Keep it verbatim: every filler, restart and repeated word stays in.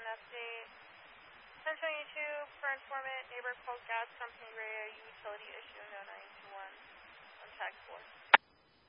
update. ten twenty-two, per informant, neighbor called gas company radio utility issue no nine two one. Contact four.